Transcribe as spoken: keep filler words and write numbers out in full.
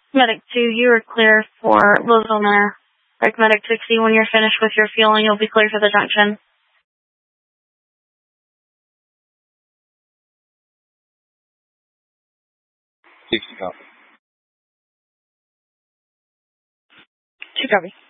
Medic two, you are clear for Louisville Manor. Rec Medic sixty, when you're finished with your fueling, you'll be clear for the junction. sixty copy. Two copy.